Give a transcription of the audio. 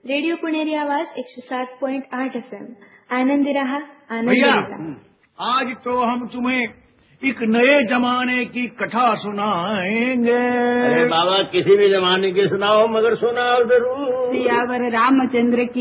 Radio Puneri आवाज 107.8 FM। Anandi रहा, आनंदी रहा। आज तो हम तुम्हें एक नए जमाने की कथा सुनाएंगे। अरे बाबा किसी भी जमाने की सुनाओ मगर सुनाओ जरूर। सियावर रामचंद्र की